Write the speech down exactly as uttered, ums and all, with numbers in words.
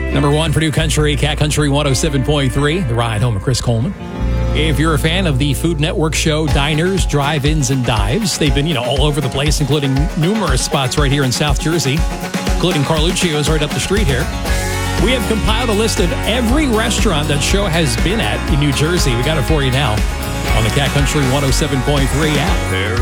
Number one for New Country, Cat Country one oh seven point three. The Ride Home with Chris Coleman. If you're a fan of the Food Network show Diners, Drive-Ins, and Dives, they've been, you know, all over the place, including numerous spots right here in South Jersey, including Carluccio's right up the street here. We have compiled a list of every restaurant that show has been at in New Jersey. We got it for you now on the Cat Country one oh seven point three app.